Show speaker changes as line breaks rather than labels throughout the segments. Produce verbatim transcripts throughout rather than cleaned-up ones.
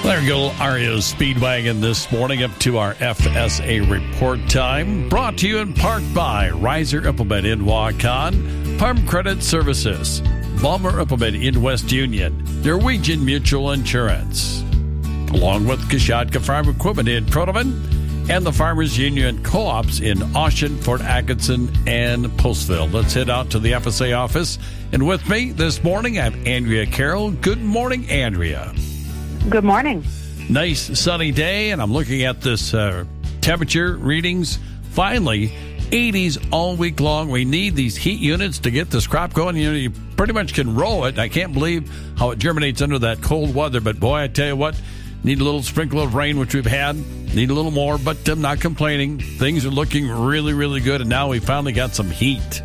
There you go, R E O Speedwagon this morning up to our F S A report time. Brought to you in part by Riser Implement in Waukon, Farm Credit Services, Balmer Implement in West Union, Norwegian Mutual Insurance, along with Kashatka Farm Equipment in Protoman, and the Farmers Union Co-ops in Austin, Fort Atkinson, and Postville. Let's head out to the F S A office. And with me this morning, I have Andrea Carroll. Good morning, Andrea.
Good morning.
Nice sunny day, and I'm looking at this uh, temperature readings. Finally, eighties all week long. We need these heat units to get this crop going. You know, you pretty much can roll it. I can't believe how it germinates under that cold weather. But boy, I tell you what, need a little sprinkle of rain, which we've had. Need a little more, but I'm not complaining. Things are looking really, really good, and now we finally got some heat.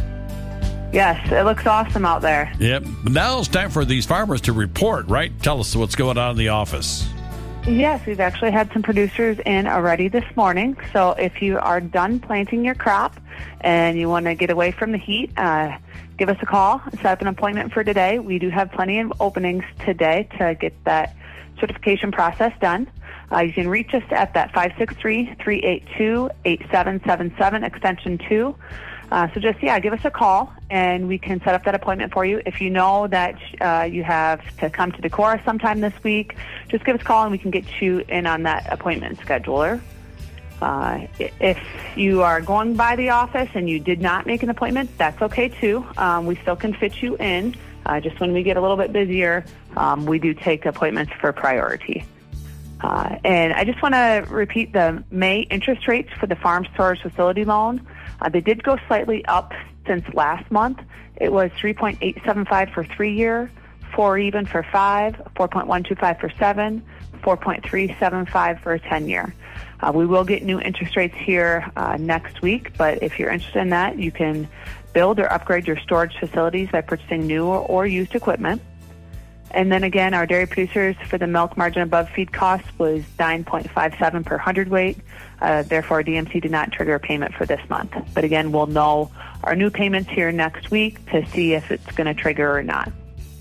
Yes, it looks awesome out there.
Yep. But now it's time for these farmers to report, right? Tell us what's going on in the office.
Yes, we've actually had some producers in already this morning. So if you are done planting your crop and you want to get away from the heat, uh, give us a call, set up an appointment for today. We do have plenty of openings today to get that certification process done. Uh, you can reach us at that five six three, three eight two, eight seven seven seven, extension two. Uh, so just, yeah, give us a call, and we can set up that appointment for you. If you know that uh, you have to come to Decorah sometime this week, just give us a call, and we can get you in on that appointment scheduler. Uh, if you are going by the office and you did not make an appointment, that's okay, too. Um, we still can fit you in. Uh, just when we get a little bit busier, um, we do take appointments for priority. Uh, and I just want to repeat the May interest rates for the farm storage facility loan. Uh, they did go slightly up since last month. It was three point eight seven five for three-year, four even for five, four point one two five for seven, four point three seven five for a ten-year. Uh, we will get new interest rates here uh, next week, but if you're interested in that, you can build or upgrade your storage facilities by purchasing new or, or used equipment. And then again, our dairy producers for the milk margin above feed cost was nine point five seven per hundredweight. Uh, therefore, D M C did not trigger a payment for this month. But again, we'll know our new payments here next week to see if it's going to trigger or not.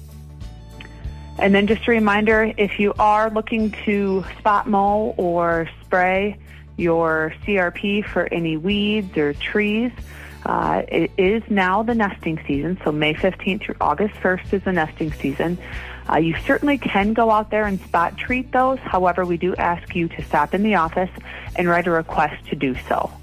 And then just a reminder, if you are looking to spot mow or spray your C R P for any weeds or trees, Uh, it is now the nesting season, so May fifteenth through August first is the nesting season. Uh, you certainly can go out there and spot treat those. However, we do ask you to stop in the office and write a request to do so.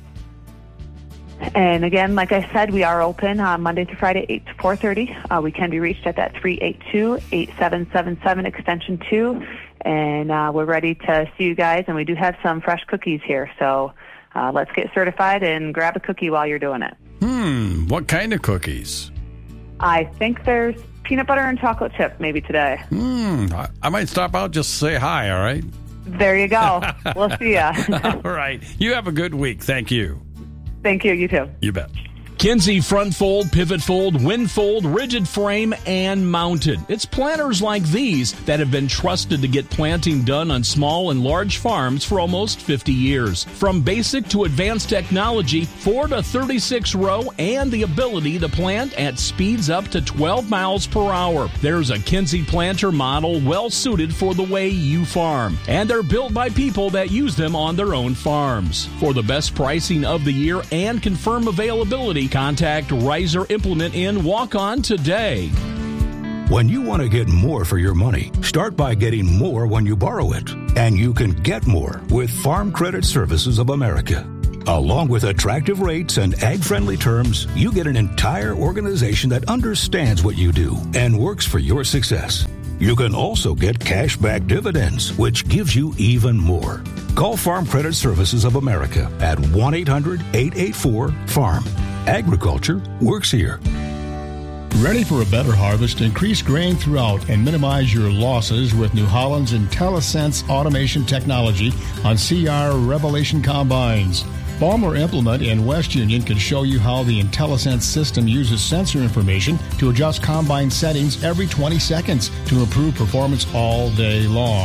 And again, like I said, we are open on Monday through Friday, eight to four thirty. Uh, we can be reached at that three eight two, eight seven seven seven, extension two. And uh, we're ready to see you guys, and we do have some fresh cookies here. So uh, let's get certified and grab a cookie while you're doing it.
Hmm, what kind of cookies?
I think there's peanut butter and chocolate chip maybe today.
Hmm, I, I might stop out just to say hi, all right?
There you go. We'll see ya.
All right. You have a good week. Thank you.
Thank you. You too.
You bet.
Kinze front fold, pivot fold, wind fold, rigid frame, and mounted. It's planters like these that have been trusted to get planting done on small and large farms for almost fifty years. From basic to advanced technology, four to thirty-six row, and the ability to plant at speeds up to twelve miles per hour. There's a Kinze planter model well suited for the way you farm. And they're built by people that use them on their own farms. For the best pricing of the year and confirm availability, contact Riser Implement in Waukon today.
When you want to get more for your money, start by getting more when you borrow it. And you can get more with Farm Credit Services of America. Along with attractive rates and ag-friendly terms, you get an entire organization that understands what you do and works for your success. You can also get cash-back dividends, which gives you even more. Call Farm Credit Services of America at one eight hundred, eight eight four, farm. Agriculture works here.
Ready for a better harvest? Increase grain throughout and minimize your losses with New Holland's IntelliSense automation technology on C R Revelation combines. Balmer Implement in West Union can show you how the IntelliSense system uses sensor information to adjust combine settings every twenty seconds to improve performance all day long.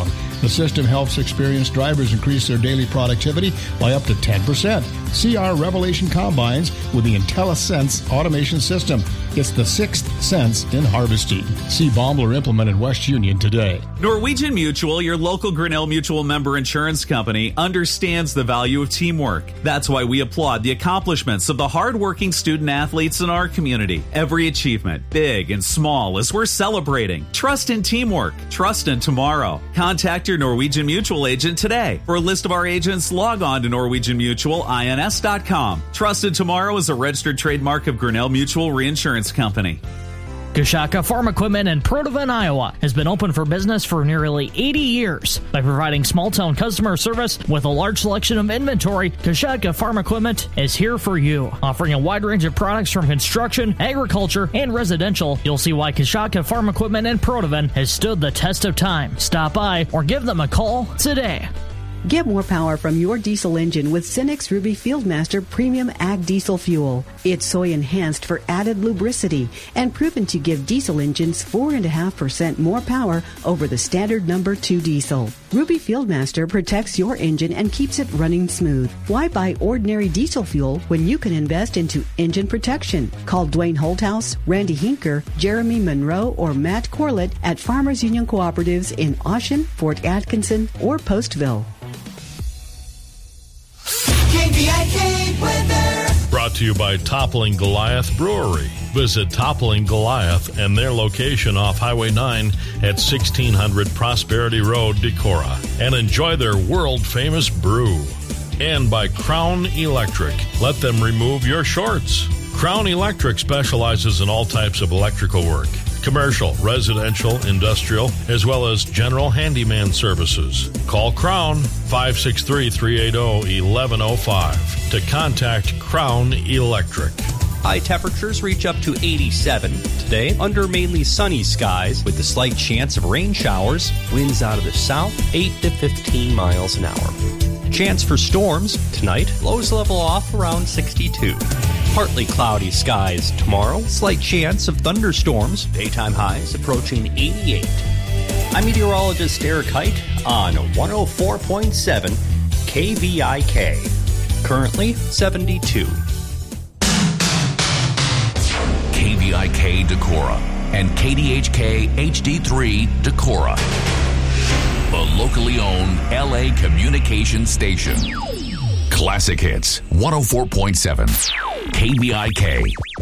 The system helps experienced drivers increase their daily productivity by up to ten percent. C R Revelation Combines with the IntelliSense automation system. It's the sixth sense in harvesting. See Baumler Implement in West Union today.
Norwegian Mutual, your local Grinnell Mutual member insurance company, understands the value of teamwork. That's why we applaud the accomplishments of the hardworking student athletes in our community. Every achievement, big and small, is worth celebrating. Trust in teamwork. Trust in tomorrow. Contact your Norwegian Mutual agent today. For a list of our agents, log on to norwegian mutual ins dot com. Trust in tomorrow is a registered trademark of Grinnell Mutual Reinsurance Company.
Kashaka Farm Equipment in Protivin, Iowa has been open for business for nearly eighty years. By providing small-town customer service with a large selection of inventory, Kashaka Farm Equipment is here for you. Offering a wide range of products from construction, agriculture, and residential, you'll see why Kashaka Farm Equipment in Protivin has stood the test of time. Stop by or give them a call today.
Get more power from your diesel engine with Cenex Ruby Fieldmaster Premium Ag Diesel Fuel. It's soy enhanced for added lubricity and proven to give diesel engines four point five percent more power over the standard number two diesel. Ruby Fieldmaster protects your engine and keeps it running smooth. Why buy ordinary diesel fuel when you can invest into engine protection? Call Dwayne Holthouse, Randy Hinker, Jeremy Monroe, or Matt Corlett at Farmers Union Cooperatives in Oshen, Fort Atkinson, or Postville.
K V I K weather.
Brought to you by Toppling Goliath Brewery. Visit Toppling Goliath and their location off Highway nine at sixteen hundred Prosperity Road, Decorah, and enjoy their world-famous brew. And by Crown Electric. Let them remove your shorts. Crown Electric specializes in all types of electrical work. Commercial, residential, industrial, as well as general handyman services. Call Crown five six three, three eight zero, one one zero five to contact Crown Electric.
High temperatures reach up to eighty-seven today under mainly sunny skies with a slight chance of rain showers. Winds out of the south, eight to fifteen miles an hour. Chance for storms tonight, lows level off around sixty-two. Partly cloudy skies tomorrow, slight chance of thunderstorms, daytime highs approaching eighty-eight. I'm meteorologist Eric Height on one oh four point seven K V I K. Currently seventy-two.
K V I K Decorah and K D H K H D three Decorah. A locally owned L A communications station. Classic Hits one oh four point seven K V I K.